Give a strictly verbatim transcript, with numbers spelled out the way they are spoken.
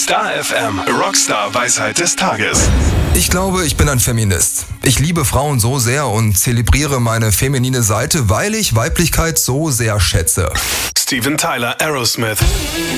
Star F M, Rockstar Weisheit des Tages. Ich glaube, ich bin ein Feminist. Ich liebe Frauen so sehr und zelebriere meine feminine Seite, weil ich Weiblichkeit so sehr schätze. Steven Tyler, Aerosmith.